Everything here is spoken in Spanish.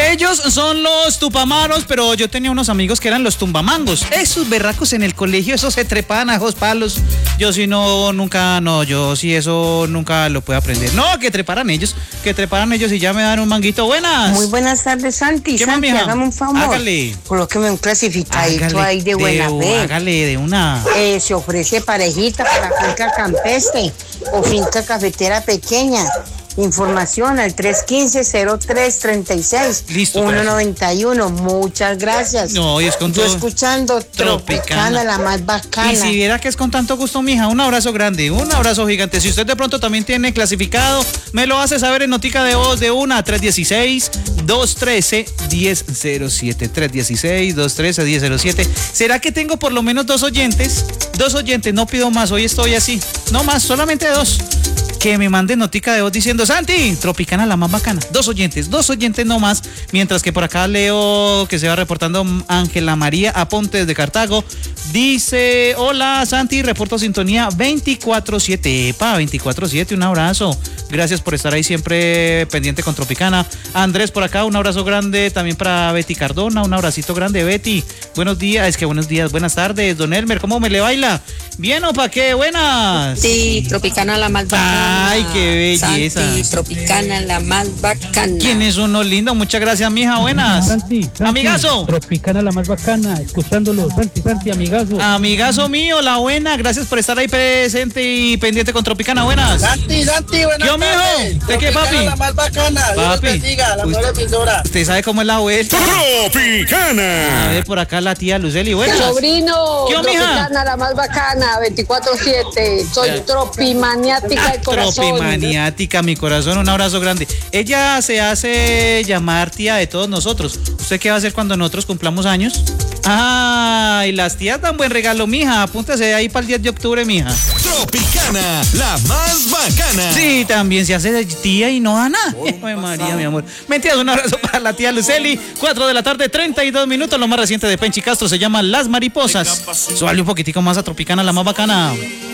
Ellos son los tupamaros, pero yo tenía unos amigos que eran los tumbamangos. Esos berracos en el colegio, esos se trepaban a esos palos. Yo sí yo sí eso nunca lo puedo aprender. No, que treparan ellos y ya me dan un manguito. Buenas. Muy buenas tardes, Santi. ¿Qué Santi, hágame un favor. Hágale. Colóqueme un clasificadito ahí de buena fe. Hágale de una. Se ofrece parejita para finca campestre o finca cafetera pequeña. Información al 315-0336. Listo. 191. Muchas gracias. No, y es con Yo todo. escuchando Tropicana, la más bacana. Y si viera que es con tanto gusto, mija, un abrazo grande, un abrazo gigante. Si usted de pronto también tiene clasificado, me lo hace saber en notica de voz de una 316-213-1007. 316-213-1007. ¿Será que tengo por lo menos dos oyentes? No pido más, hoy estoy así. No más, solamente dos. Que me manden notica de voz diciendo, Santi, Tropicana la más bacana. Dos oyentes no más. Mientras que por acá leo que se va reportando Ángela María Apontes de Cartago. Dice, hola Santi, reporto sintonía 24/7. Epa, 24/7, un abrazo. Gracias por estar ahí siempre pendiente con Tropicana. Andrés por acá, un abrazo grande también para Betty Cardona. Un abracito grande, Betty. Buenos días, buenas tardes. Don Elmer, ¿cómo me le baila? ¿Bien o pa' qué? Buenas. Sí, Tropicana la más bacana. Ay, qué belleza. Santi, Tropicana la más bacana. ¿Quién es uno lindo? Muchas gracias, mija. Buenas. Santi, amigazo. Tropicana la más bacana, escuchándolo. Santi, amigazo. Amigazo mío, la buena. Gracias por estar ahí presente y pendiente con Tropicana. Buenas. Santi, buenas yo, mijo. ¿De qué, papi? La más bacana. Papi. Dios bendiga, la mejor emisora. Usted sabe cómo es la vuelta. Tropicana. A ver, por acá la tía Luceli. Buenas. Sobrino, ¿Qué, Tropicana mija? la más bacana, 24/7. Soy tropimaniática de corazón. Tropimaniática, mi corazón, un abrazo grande. Ella se hace llamar tía de todos nosotros. ¿Usted qué va a hacer cuando nosotros cumplamos años? Ay, las tías dan buen regalo, mija. Apúntese ahí para el 10 de octubre, mija. Tropicana, la más bacana. Sí, también se hace de tía y no da nada. Ay, María, mi amor. Mentiras, un abrazo para la tía Luceli. 4 de la tarde, 32 minutos. Lo más reciente de Penchi Castro se llama Las Mariposas. Suale un poquitico más a Tropicana, la más bacana.